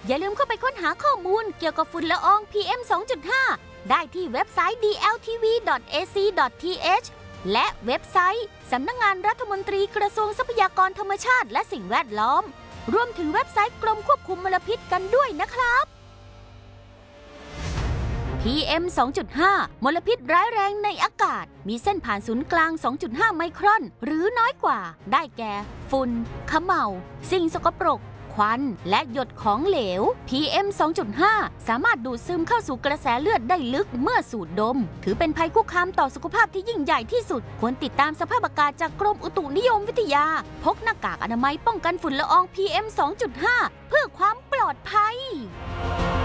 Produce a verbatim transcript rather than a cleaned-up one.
อย่าลืมเข้าไปค้นหาข้อมูลเกี่ยวกับฝุ่นละออง พี เอ็ม สองจุดห้า ได้ที่เว็บไซต์ ดี แอล ที วี ดอท เอ ซี ดอท ที เอช และเว็บไซต์สำนักงานรัฐมนตรีกระทรวงทรัพยากรธรรมชาติและสิ่งแวดล้อมรวมถึงเว็บไซต์กรมควบคุมมลพิษกันด้วยนะครับ พี เอ็ม สองจุดห้า มลพิษร้ายแรงในอากาศมีเส้นผ่านศูนย์กลาง สองจุดห้า ไมครอนหรือน้อยกว่าได้แก่ฝุ่นเขม่าสิ่งสกปรกควันและหยดของเหลว พี เอ็ม สองจุดห้า สามารถดูดซึมเข้าสู่กระแสเลือดได้ลึกเมื่อสูดดมถือเป็นภัยคุกคามต่อสุขภาพที่ยิ่งใหญ่ที่สุดควรติดตามสภาพอากาศจากกรมอุตุนิยมวิทยาพกหน้ากากอนามัยป้องกันฝุ่นละออง พี เอ็ม สองจุดห้า เพื่อความปลอดภัย